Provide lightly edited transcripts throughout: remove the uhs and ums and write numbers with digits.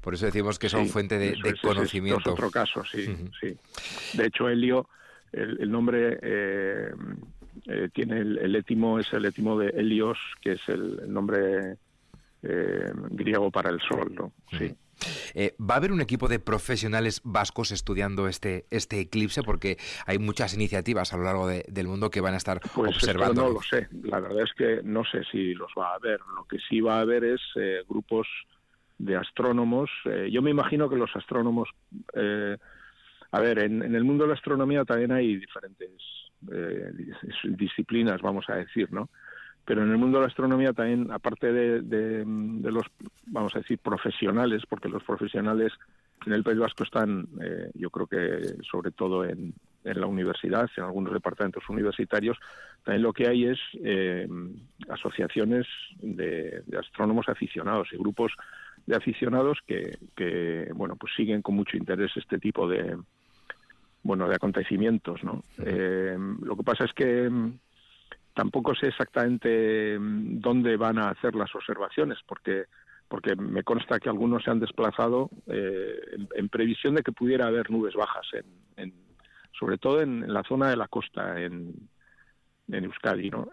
Por eso decimos que son Sí, fuente de eso es conocimiento. otro caso, sí, Ujú. sí. De hecho, Helio, el nombre tiene el étimo, es el étimo de Helios, que es el nombre griego para el sol, ¿no? Ujú. Sí. ¿Va a haber un equipo de profesionales vascos estudiando este eclipse? Porque hay muchas iniciativas a lo largo del mundo que van a estar Pues esto no observándolo. lo sé. La verdad es que no sé si los va a haber. Lo que sí va a haber es grupos de astrónomos. Yo me imagino que los astrónomos... a ver, en el mundo de la astronomía también hay diferentes disciplinas, vamos a decir, ¿no? Pero en el mundo de la astronomía también, aparte de los, vamos a decir, profesionales, porque los profesionales en el País Vasco están, yo creo que sobre todo en la universidad, en algunos departamentos universitarios, también lo que hay es asociaciones de astrónomos aficionados y grupos de aficionados que bueno, pues siguen con mucho interés este tipo de acontecimientos, ¿no? Lo que pasa es que tampoco sé exactamente dónde van a hacer las observaciones, porque me consta que algunos se han desplazado en previsión de que pudiera haber nubes bajas, sobre todo en la zona de la costa, en Euskadi, ¿no?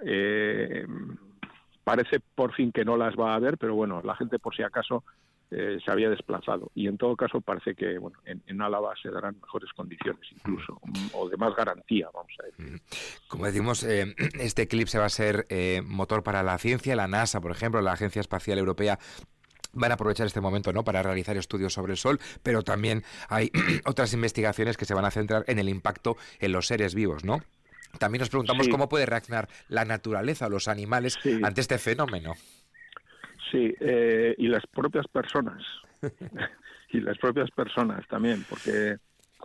Parece por fin que no las va a haber, pero bueno, la gente por si acaso se había desplazado. Y en todo caso parece que bueno, en Álava se darán mejores condiciones incluso, o de más garantía, vamos a decir. Como decimos, este eclipse va a ser motor para la ciencia. La NASA, por ejemplo, la Agencia Espacial Europea, van a aprovechar este momento, ¿no?, para realizar estudios sobre el Sol, pero también hay otras investigaciones que se van a centrar en el impacto en los seres vivos, ¿no? También nos preguntamos Sí, cómo puede reaccionar la naturaleza o los animales sí, ante este fenómeno. sí, y las propias personas, y las propias personas también, porque,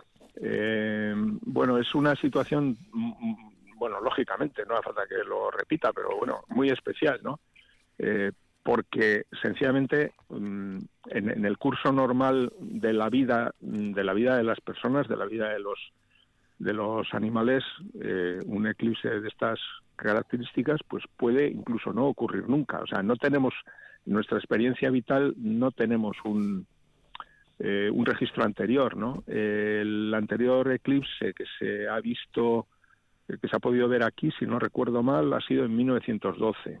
bueno, es una situación, bueno, lógicamente, no hace falta que lo repita, pero bueno, muy especial, ¿no? Porque sencillamente en el curso normal de la vida de las personas, de la vida de los animales, un eclipse de estas características pues puede incluso no ocurrir nunca. O sea, no tenemos, en nuestra experiencia vital, no tenemos un registro anterior, ¿no? El anterior eclipse que se ha visto, que se ha podido ver aquí, si no recuerdo mal, ha sido en 1912.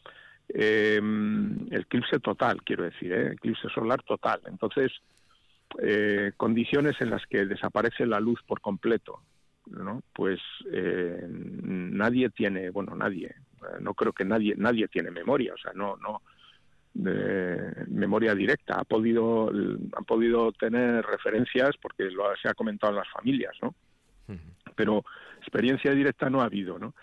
Eclipse total, quiero decir, eclipse solar total. Entonces, condiciones en las que desaparece la luz por completo, ¿no? Pues nadie tiene, bueno, nadie, no creo que nadie tiene memoria, o sea, no memoria directa. Han podido tener referencias porque se ha comentado en las familias, ¿no? Pero experiencia directa no ha habido, ¿no?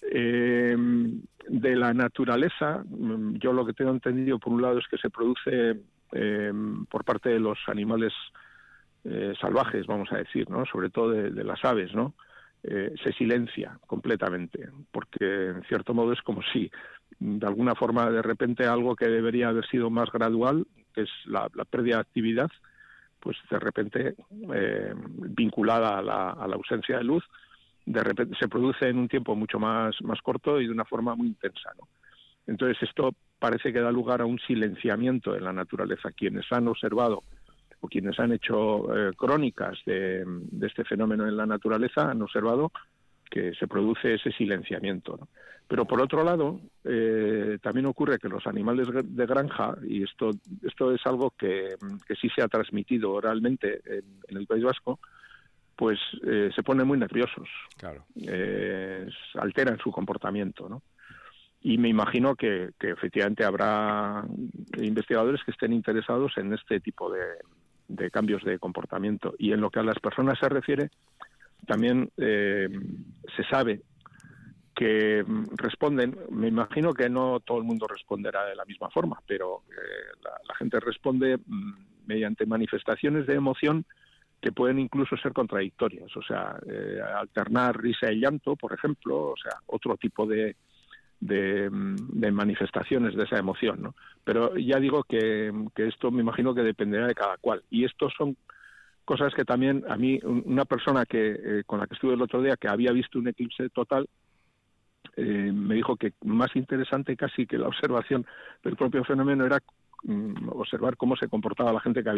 De la naturaleza, yo lo que tengo entendido por un lado es que se produce por parte de los animales salvajes, vamos a decir, ¿no? Sobre todo de las aves, ¿no? Se silencia completamente, porque en cierto modo es como si de alguna forma de repente algo que debería haber sido más gradual, que es la pérdida de actividad, pues de repente vinculada a la ausencia de luz, de repente se produce en un tiempo mucho más corto y de una forma muy intensa, ¿no? Entonces esto parece que da lugar a un silenciamiento en la naturaleza. Quienes han observado o quienes han hecho crónicas de este fenómeno en la naturaleza han observado que se produce ese silenciamiento, ¿no? Pero por otro lado, también ocurre que los animales de granja, y esto es algo que sí se ha transmitido oralmente en el País Vasco, pues se ponen muy nerviosos, Claro. alteran su comportamiento, ¿no? Y me imagino que efectivamente habrá investigadores que estén interesados en este tipo de cambios de comportamiento. Y en lo que a las personas se refiere, también se sabe que responden, me imagino que no todo el mundo responderá de la misma forma, pero la gente responde mediante manifestaciones de emoción que pueden incluso ser contradictorias, o sea, alternar risa y llanto, por ejemplo, o sea, otro tipo de manifestaciones de esa emoción, ¿no? Pero ya digo que esto me imagino que dependerá de cada cual. Y estos son cosas que también a mí, una persona que con la que estuve el otro día, que había visto un eclipse total, me dijo que más interesante casi que la observación del propio fenómeno era observar cómo se comportaba la gente que había